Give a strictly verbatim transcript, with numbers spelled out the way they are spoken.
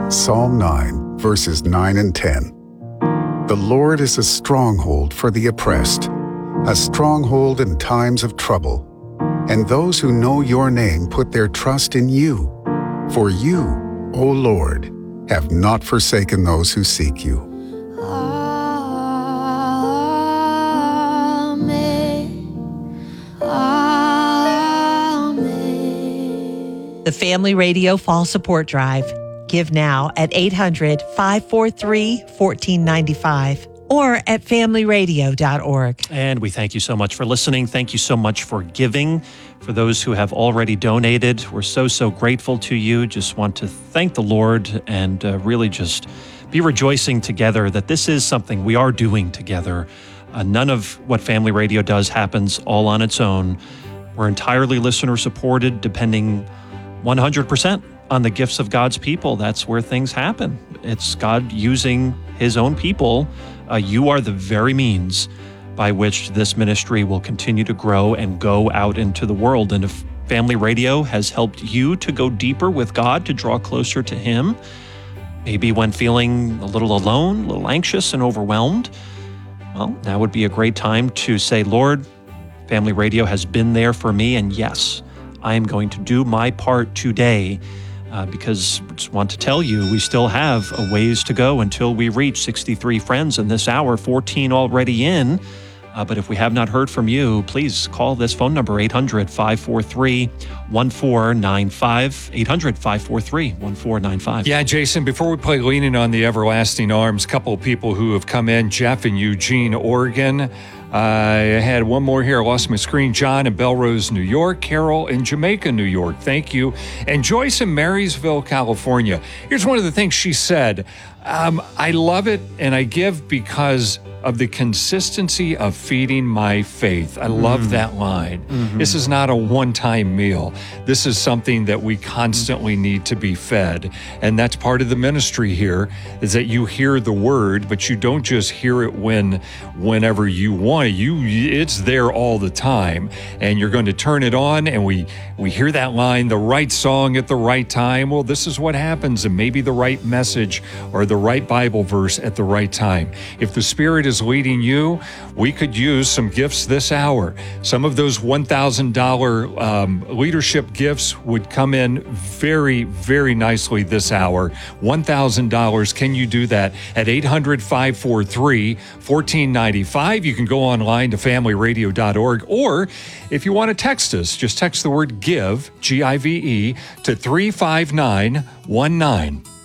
Psalm nine, verses nine and ten. The Lord is a stronghold for the oppressed, a stronghold in times of trouble. And those who know your name put their trust in you. For you, O Lord, have not forsaken those who seek you. The Family Radio Fall Support Drive. Give now at eight hundred, five four three, one four nine five or at family radio dot org. And we thank you so much for listening. Thank you so much for giving. For those who have already donated, we're so, so grateful to you. Just want to thank the Lord and uh, really just be rejoicing together that this is something we are doing together. Uh, none of what Family Radio does happens all on its own. We're entirely listener supported, depending one hundred percent on the gifts of God's people. That's where things happen. It's God using his own people. Uh, you are the very means by which this ministry will continue to grow and go out into the world. And if Family Radio has helped you to go deeper with God, to draw closer to him, maybe when feeling a little alone, a little anxious and overwhelmed, well, now would be a great time to say, Lord, Family Radio has been there for me, and yes, I am going to do my part today, uh, because I just want to tell you, we still have a ways to go until we reach sixty-three friends in this hour, fourteen already in. Uh, but if we have not heard from you, please call this phone number, eight hundred, five four three, one four nine five, eight hundred, five four three, one four nine five. Yeah, Jason, before we play Leaning on the Everlasting Arms, a couple of people who have come in, Jeff in Eugene, Oregon. I had one more here. I lost my screen. John in Belrose, New York. Carol in Jamaica, New York. Thank you. And Joyce in Marysville, California. Here's one of the things she said. Um, I love it and I give because of the consistency of feeding my faith. I love mm. that line. Mm-hmm. This is not a one-time meal. This is something that we constantly need to be fed. And that's part of the ministry here, is that you hear the word, but you don't just hear it when, whenever you want it. You, it's there all the time. And you're going to turn it on and we, we hear that line, the right song at the right time. Well, this is what happens, and maybe the right message or the right Bible verse at the right time. If the Spirit is leading you, we could use some gifts this hour. Some of those one thousand dollars um, leadership gifts would come in very, very nicely this hour. one thousand dollars. Can you do that at eight hundred, five four three, one four nine five? You can go online to family radio dot org, or if you want to text us, just text the word GIVE, G I V E, to three five nine one nine.